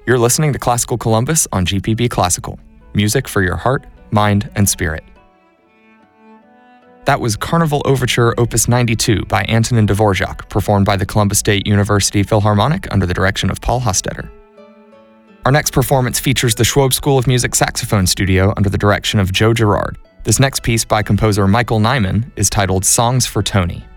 You're listening to Classical Columbus on GPB Classical, music for your heart, mind, and spirit. That was Carnival Overture Opus 92 by Antonin Dvorak, performed by the Columbus State University Philharmonic under the direction of Paul Hostetter. Our next performance features the Schwob School of Music Saxophone Studio under the direction of Joe Girard. This next piece by composer Michael Nyman is titled Songs for Tony.